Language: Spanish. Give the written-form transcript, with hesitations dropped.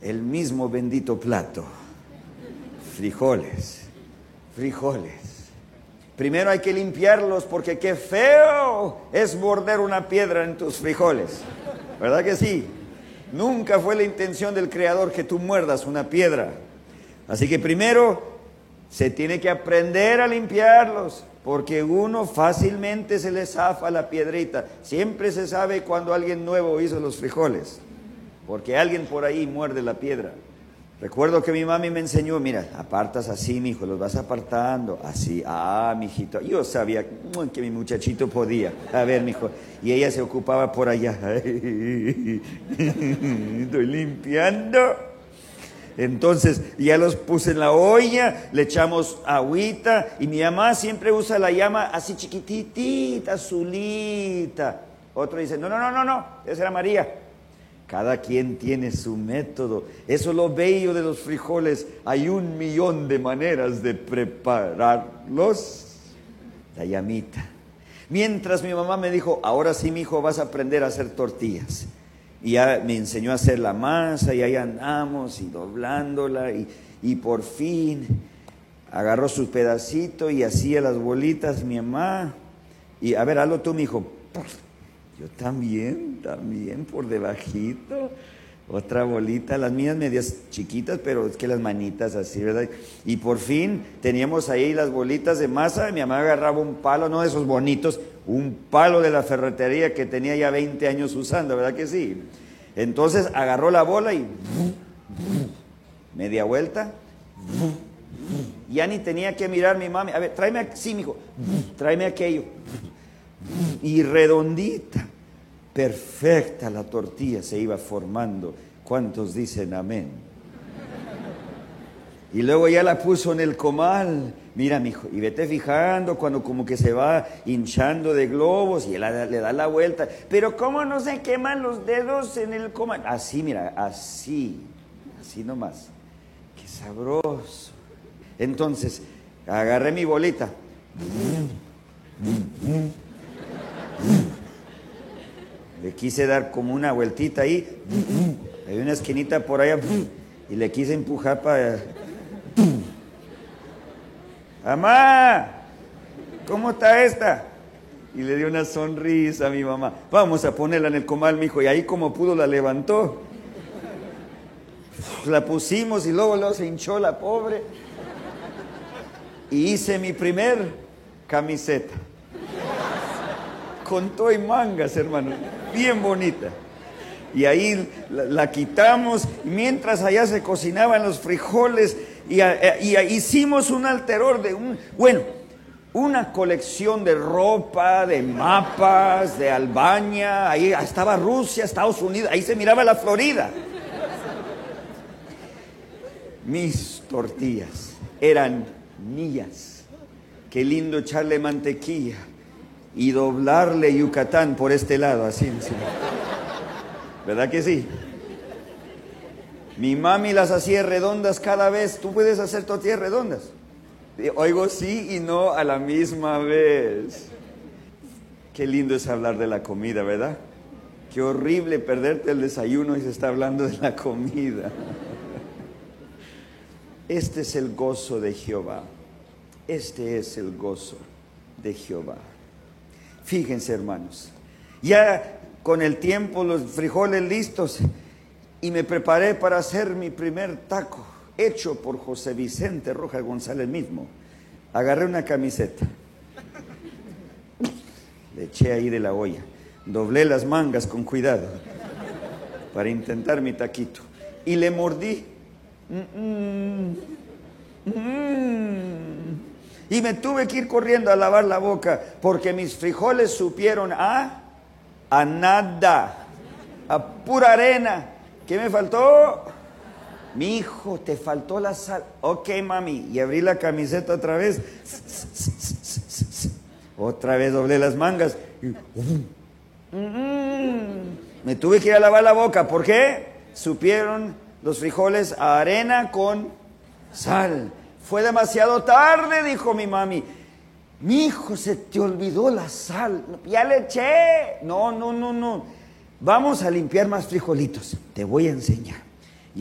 el mismo bendito plato. Frijoles. Primero hay que limpiarlos porque qué feo es morder una piedra en tus frijoles. ¿Verdad que sí? Nunca fue la intención del Creador que tú muerdas una piedra. Así que primero se tiene que aprender a limpiarlos, porque uno fácilmente se le zafa la piedrita. Siempre se sabe cuando alguien nuevo hizo los frijoles, porque alguien por ahí muerde la piedra. Recuerdo que mi mami me enseñó, mira, apartas así, mijo, los vas apartando, así, mijito. Yo sabía que mi muchachito podía. A ver, mijo, y ella se ocupaba por allá. Estoy limpiando. Entonces ya los puse en la olla, le echamos agüita y mi mamá siempre usa la llama así chiquititita, azulita. Otro dice, no, esa era María. Cada quien tiene su método. Eso es lo bello de los frijoles. Hay 1.000.000 de maneras de prepararlos. La llamita. Mientras mi mamá me dijo, ahora sí, mijo, vas a aprender a hacer tortillas. Y ya me enseñó a hacer la masa y ahí andamos y doblándola y por fin agarró su pedacito y hacía las bolitas mi mamá. Y a ver, hazlo tú, mijo. Yo también, por debajito. Otra bolita, las mías medias chiquitas, pero es que las manitas así, ¿verdad? Y por fin teníamos ahí las bolitas de masa, y mi mamá agarraba un palo, no de esos bonitos, un palo de la ferretería que tenía ya 20 años usando, ¿verdad que sí? Entonces agarró la bola y media vuelta, ya ni tenía que mirar mi mami, a ver, tráeme, sí, mijo, tráeme aquello, y redondita. Perfecta la tortilla se iba formando. ¿Cuántos dicen amén? Y luego ya la puso en el comal. Mira, mijo, y vete fijando cuando como que se va hinchando de globos y le da la vuelta. Pero ¿cómo no se queman los dedos en el comal? Así, mira, así nomás. Qué sabroso. Entonces, agarré mi bolita. Le quise dar como una vueltita ahí, hay una esquinita por allá, y le quise empujar para... ¡Mamá! ¿Cómo está esta? Y le dio una sonrisa a mi mamá. Vamos a ponerla en el comal, mijo, y ahí como pudo la levantó. La pusimos y luego se hinchó la pobre. Y hice mi primer camiseta. Con todo y mangas, hermano. Bien bonita. Y ahí la quitamos, mientras allá se cocinaban los frijoles, y hicimos un alteror de una colección de ropa, de mapas, de Albania, ahí estaba Rusia, Estados Unidos, ahí se miraba la Florida. Mis tortillas eran mías. Qué lindo echarle mantequilla y doblarle Yucatán por este lado, así. ¿Verdad que sí? Mi mami las hacía redondas cada vez. ¿Tú puedes hacer tortillas redondas? Oigo sí y no a la misma vez. Qué lindo es hablar de la comida, ¿verdad? Qué horrible perderte el desayuno y se está hablando de la comida. Este es el gozo de Jehová. Este es el gozo de Jehová. Fíjense, hermanos, ya con el tiempo los frijoles listos y me preparé para hacer mi primer taco, hecho por José Vicente Rojas González mismo. Agarré una camiseta, le eché ahí de la olla, doblé las mangas con cuidado para intentar mi taquito y le mordí. Y me tuve que ir corriendo a lavar la boca porque mis frijoles supieron a nada, a pura arena. ¿Qué me faltó? Mi hijo, te faltó la sal. Ok, mami. Y abrí la camiseta otra vez. Otra vez doblé las mangas. Me tuve que ir a lavar la boca. ¿Por qué? Supieron los frijoles a arena con sal. Fue demasiado tarde, dijo mi mami. Mi hijo, se te olvidó la sal. Ya le eché. No. Vamos a limpiar más frijolitos. Te voy a enseñar.